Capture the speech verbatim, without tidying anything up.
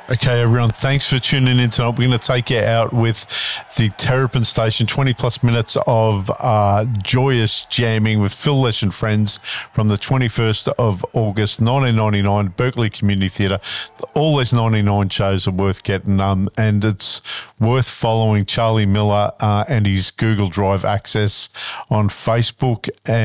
Okay, everyone, thanks for tuning in tonight. We're going to take you out with the Terrapin Station, twenty plus minutes of uh, joyous jamming with Phil Lesh and friends from the twenty-first of August, nineteen ninety-nine, Berkeley Community Theatre. All these ninety-nine shows are worth getting, um, and it's worth following Charlie Miller uh, and his Google Drive access on Facebook. And